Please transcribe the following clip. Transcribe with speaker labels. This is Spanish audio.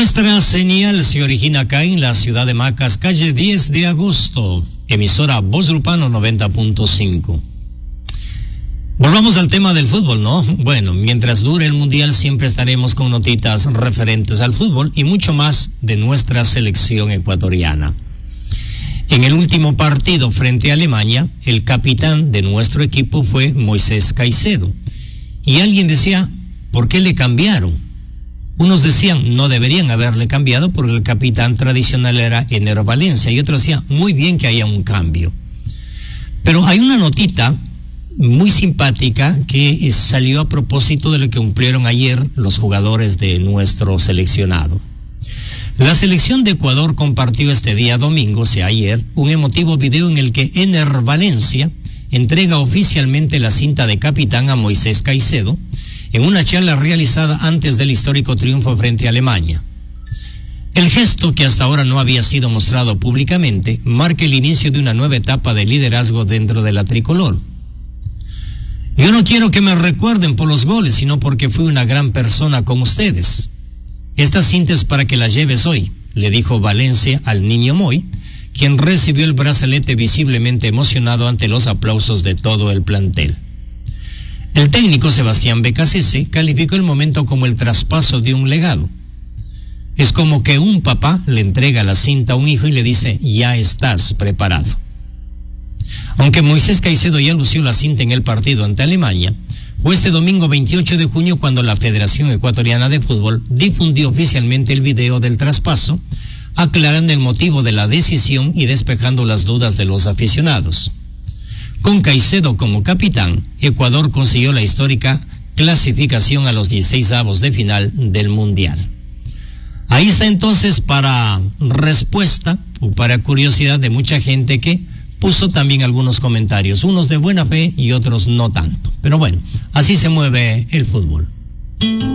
Speaker 1: Nuestra señal se origina acá en la ciudad de Macas, calle 10 de agosto, emisora Voz Grupano 90.5. Volvamos al tema del fútbol, ¿no? Bueno, mientras dure el mundial siempre estaremos con notitas referentes al fútbol y mucho más de nuestra selección ecuatoriana. En el último partido frente a Alemania, el capitán de nuestro equipo fue Moisés Caicedo. Y alguien decía, ¿por qué le cambiaron? Unos decían, no deberían haberle cambiado porque el capitán tradicional era Ener Valencia. Y otros decían, muy bien que haya un cambio. Pero hay una notita muy simpática que salió a propósito de lo que cumplieron ayer los jugadores de nuestro seleccionado. La selección de Ecuador compartió este día domingo, o sea ayer, un emotivo video en el que Ener Valencia entrega oficialmente la cinta de capitán a Moisés Caicedo en una charla realizada antes del histórico triunfo frente a Alemania. El gesto, que hasta ahora no había sido mostrado públicamente, marca el inicio de una nueva etapa de liderazgo dentro de la tricolor. Yo no quiero que me recuerden por los goles, sino porque fui una gran persona con ustedes. Esta cinta es para que la lleves hoy, le dijo Valencia al niño Moy, quien recibió el brazalete visiblemente emocionado ante los aplausos de todo el plantel. El técnico Sebastián Becasese calificó el momento como el traspaso de un legado. Es como que un papá le entrega la cinta a un hijo y le dice, ya estás preparado. Aunque Moisés Caicedo ya lució la cinta en el partido ante Alemania, fue este domingo 28 de junio cuando la Federación Ecuatoriana de Fútbol difundió oficialmente el video del traspaso, aclarando el motivo de la decisión y despejando las dudas de los aficionados. Con Caicedo como capitán, Ecuador consiguió la histórica clasificación a los 16avos de final del Mundial. Ahí está entonces para respuesta o para curiosidad de mucha gente que puso también algunos comentarios, unos de buena fe y otros no tanto. Pero bueno, así se mueve el fútbol.